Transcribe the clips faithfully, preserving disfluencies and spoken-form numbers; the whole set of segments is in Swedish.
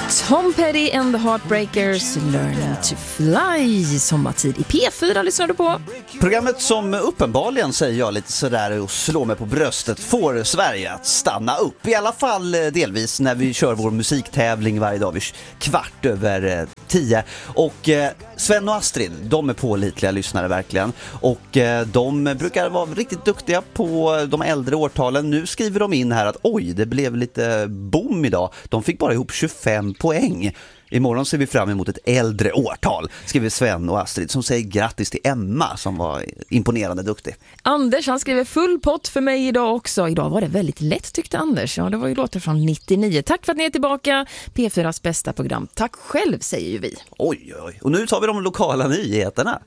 Tom Petty and the Heartbreakers, Learning to Fly. Sommartid i P fyra lyssnar du på. Programmet som uppenbarligen, säger jag lite sådär och slår mig på bröstet, får Sverige att stanna upp. I alla fall delvis när vi kör vår musiktävling varje dag vid kvart över tio. Och eh, Sven och Astrid, de är pålitliga lyssnare verkligen. Och eh, de brukar vara riktigt duktiga på de äldre årtalen. Nu skriver de in här att oj, det blev lite boom idag. De fick bara ihop tjugofem poäng. Imorgon ser vi fram emot ett äldre årtal, skriver Sven och Astrid, som säger grattis till Emma som var imponerande duktig. Anders, han skriver full pott för mig idag också. Idag var det väldigt lätt, tyckte Anders. Ja, det var ju låter från nittionio. Tack för att ni är tillbaka. P fyras bästa program. Tack själv, säger ju vi. Oj, oj. Och nu tar vi de lokala nyheterna.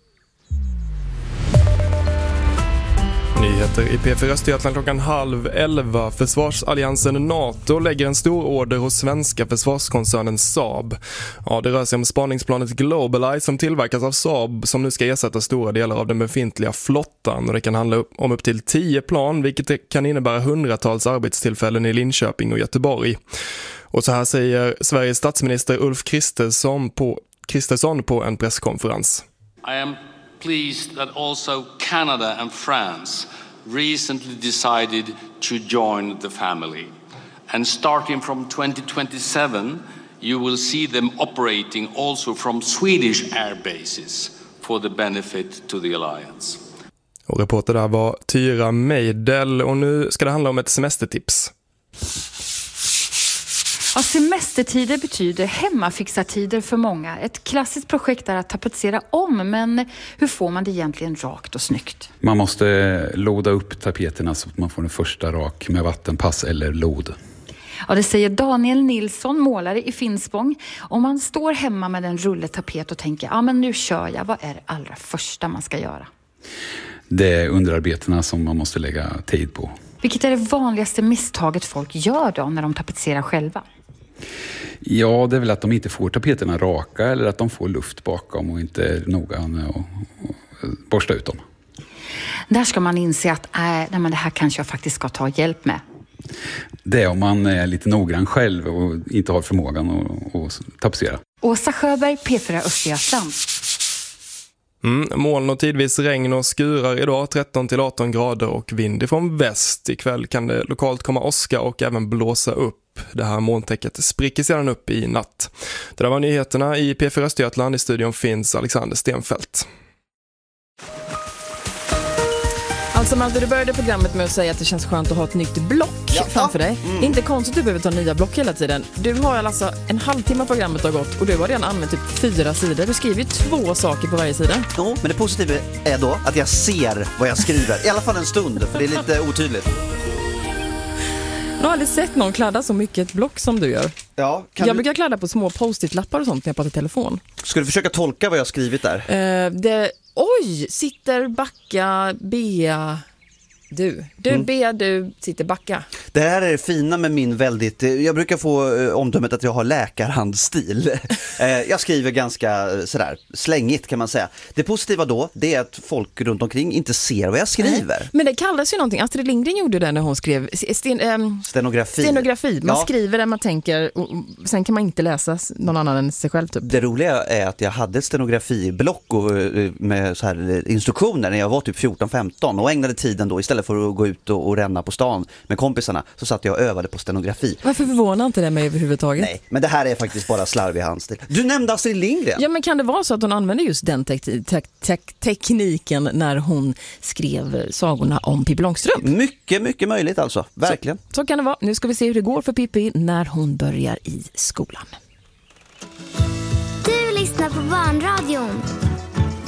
Nyheter i P fyra Östergötland klockan halv elva. Försvarsalliansen NATO lägger en stor order hos svenska försvarskoncernen Saab. Ja, det rör sig om spaningsplanet Globalize som tillverkas av Saab, som nu ska ersätta stora delar av den befintliga flottan. Och det kan handla om upp till tio plan, vilket kan innebära hundratals arbetstillfällen i Linköping och Göteborg. Och så här säger Sveriges statsminister Ulf Kristersson på, Kristersson på en presskonferens. I am pleased that also Canada and France recently decided to join the family. And starting from twenty twenty-seven, you will see them operating also from Swedish air bases for the benefit to the alliance. Och reporter där var Tyra Meidel, och nu ska det handla om ett semestertips. Ja, semestertider betyder hemmafixartider för många. Ett klassiskt projekt är att tapetsera om, men hur får man det egentligen rakt och snyggt? Man måste loda upp tapeterna så att man får den första rak med vattenpass eller lod. Ja, det säger Daniel Nilsson, målare i Finspång. Om man står hemma med en rulletapet och tänker, ja men nu kör jag, vad är det allra första man ska göra? Det är underarbetena som man måste lägga tid på. Vilket är det vanligaste misstaget folk gör då när de tapetserar själva? Ja, det är väl att de inte får tapeterna raka eller att de får luft bakom och inte är noga med att borsta ut dem. Där ska man inse att äh, nej, men det här kanske jag faktiskt ska ta hjälp med. Det är om man är lite noggrann själv och inte har förmågan att, att tapetsera. Åsa Sjöberg, P fyra Östergötland. Mm, moln och tidvis regn och skurar idag, tretton till arton grader och vind ifrån väst. Ikväll kan det lokalt komma åska och även blåsa upp. Det här molntäcket spricker sedan upp i natt. Det där var nyheterna i P fyra Östergötland. I studion finns Alexander Stenfeldt. Alltså Malte, du började programmet med att säga att det känns skönt att ha ett nytt block ja, framför dig. Mm. Det är inte konstigt att du behöver ta nya block hela tiden. Du har alltså en halvtimme programmet har gått och du har redan använt typ fyra sidor. Du skriver ju två saker på varje sida. Jo, men det positiva är då att jag ser vad jag skriver. I alla fall en stund, för det är lite otydligt. Jag har aldrig sett någon kladda så mycket ett block som du gör. Ja, kan jag du... brukar kladda på små post-it-lappar och sånt när jag pratar i telefon. Ska du försöka tolka vad jag har skrivit där? Uh, det... Oj, sitter, backa, bea... Du, du mm. Bea, du sitter backa. Det här är det fina med min väldigt... Jag brukar få eh, omdömet att jag har läkarhandstil. eh, jag skriver ganska sådär slängigt kan man säga. Det positiva då, det är att folk runt omkring inte ser vad jag skriver. Nej. Men det kallas ju någonting. Astrid Lindgren gjorde det när hon skrev sten, ähm, stenografi. Stenografi. Man ja. skriver det man tänker och sen kan man inte läsa någon annan än sig själv typ. Det roliga är att jag hade ett stenografiblock och, med så här instruktioner när jag var typ fjorton femton och ägnade tiden då istället för att gå ut och, och ränna på stan med kompisarna så satt jag och övade på stenografi. Varför förvånar inte det mig överhuvudtaget? Nej, men det här är faktiskt bara slarvig handstil. Du nämnde Astrid Lindgren. Ja, men kan det vara så att hon använde just den te- te- te- tekniken när hon skrev sagorna om Pippi Långstrump? Mycket, mycket möjligt alltså. Verkligen. Så, så kan det vara. Nu ska vi se hur det går för Pippi när hon börjar i skolan. Du lyssnar på Barnradion.